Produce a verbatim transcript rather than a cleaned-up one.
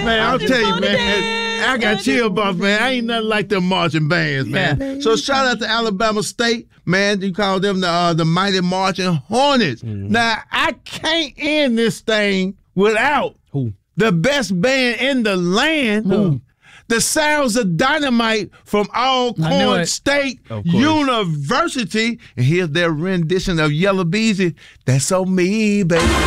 Man, I'll tell you, man, I got chill bumps, man. I ain't nothing like them marching bands, man. Yeah. So shout out to Alabama State, man. You call them the uh, the Mighty Marching Hornets. Mm-hmm. Now, I can't end this thing without Who? the best band in the land. Who? The Sounds of Dynamite from Alcorn State University. And here's their rendition of Yellow Beezy. That's on me, baby.